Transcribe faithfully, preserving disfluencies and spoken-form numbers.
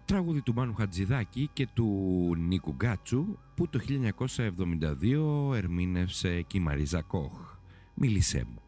Τραγούδι του Μάνου Χατζηδάκη και του Νίκου Γκάτσου που το χίλια εννιακόσια εβδομήντα δύο ερμήνευσε και η Μαρίζα Κοχ. Μίλησέ μου.